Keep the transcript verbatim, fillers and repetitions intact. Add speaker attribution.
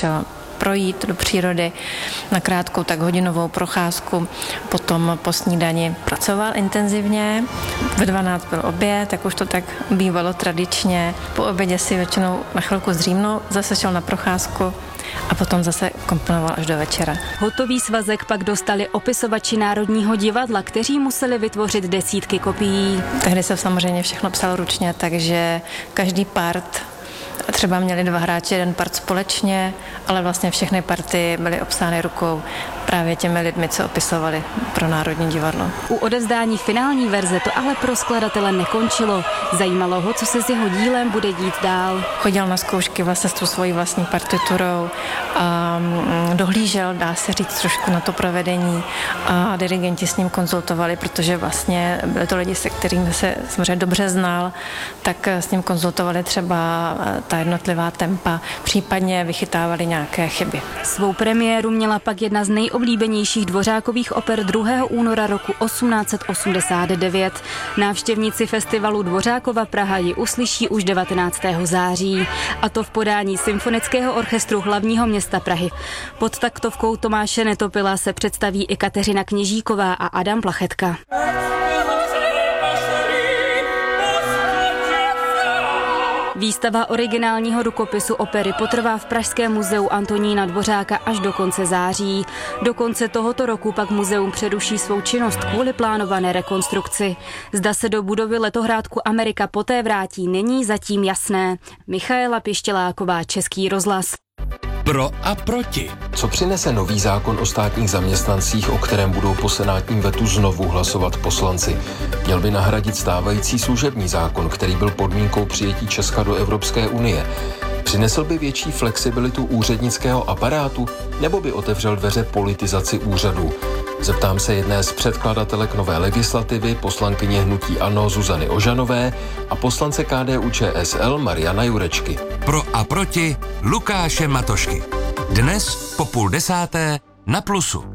Speaker 1: šel projít do přírody na krátkou tak hodinovou procházku, potom po snídani pracoval intenzivně, ve dvanáct byl oběd, jak už to tak bývalo tradičně, po obědě si většinou na chvilku zdřímnul, zase šel na procházku a potom zase komponoval až do večera.
Speaker 2: Hotový svazek pak dostali opisovači Národního divadla, kteří museli vytvořit desítky kopií.
Speaker 1: Tehdy se samozřejmě všechno psalo ručně, takže každý part, třeba měli dva hráči, jeden part společně, ale vlastně všechny party byly obsány rukou právě těmi lidmi, co opisovali pro Národní divadlo.
Speaker 2: U odevzdání finální verze to ale pro skladatele nekončilo. Zajímalo ho, co se s jeho dílem bude dít dál.
Speaker 1: Chodil na zkoušky vlastně s tou svojí vlastní partiturou a dohlížel, dá se říct, trošku na to provedení a dirigenti s ním konzultovali, protože vlastně byly to lidi, se kterými se samozřejmě dobře znal, tak s ním konzultovali třeba ta jednotlivá tempa, případně vychytávali nějaké chyby.
Speaker 2: Svou premiéru měla pak jedna z nejoblíbenějších Dvořákových oper druhého února roku osmnáct set osmdesát devět. Návštěvníci festivalu Dvořákova Praha ji uslyší už devatenáctého září, a to v podání Symfonického orchestru hlavního města Prahy. Pod taktovkou Tomáše Netopila se představí i Kateřina Kněžíková a Adam Plachetka. Výstava originálního rukopisu opery potrvá v Pražském muzeu Antonína Dvořáka až do konce září. Do konce tohoto roku pak muzeum přeruší svou činnost kvůli plánované rekonstrukci. Zda se do budovy letohrádku Amerika poté vrátí, není zatím jasné. Michaela Pištěláková, Český rozhlas.
Speaker 3: Pro a proti.
Speaker 4: Co přinese nový zákon o státních zaměstnancích, o kterém budou po senátním vetu znovu hlasovat poslanci? Měl by nahradit stávající služební zákon, který byl podmínkou přijetí Česka do Evropské unie. Přinesl by větší flexibilitu úřednického aparátu, nebo by otevřel dveře politizaci úřadů? Zeptám se jedné z předkladatelek nové legislativy, poslankyně hnutí ANO Zuzany Ožanové a poslance K D U Č S L Mariana Jurečky.
Speaker 3: Pro a proti Lukáše Matošky. Dnes po půl desáté na Plusu.